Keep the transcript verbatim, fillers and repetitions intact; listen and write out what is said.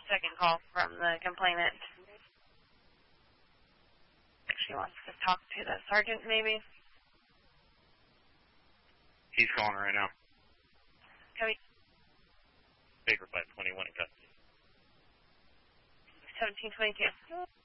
second call from the complainant. She wants to talk to the sergeant, maybe. He's calling right now. Copy. Baker five twenty-one in custody. seventeen twenty-two.